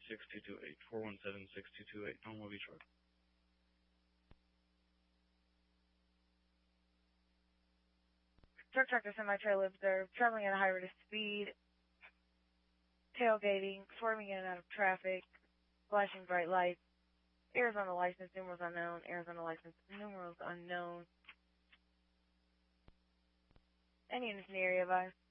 417-6228. 417-6228. Normal Detroit. Truck, tractor, semi-trailer observed, traveling at a high rate of speed, tailgating, swerving in and out of traffic, flashing bright lights, Arizona license, numerals unknown, Arizona license, numerals unknown. Any units in the area, advised.